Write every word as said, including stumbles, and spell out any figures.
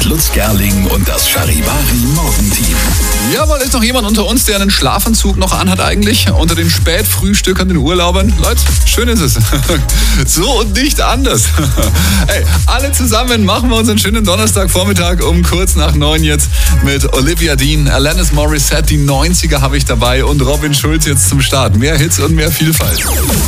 Lutz Gerling und das Charivari Morgenteam. Jawohl, ist noch jemand unter uns, der einen Schlafanzug noch anhat eigentlich? Unter den Spätfrühstückern, den Urlaubern? Leute, schön ist es. So und nicht anders. Hey, alle zusammen machen wir uns einen schönen Donnerstagvormittag um kurz nach neun jetzt mit Olivia Dean, Alanis Morissette, die neunziger habe ich dabei und Robin Schulz jetzt zum Start. Mehr Hits und mehr Vielfalt.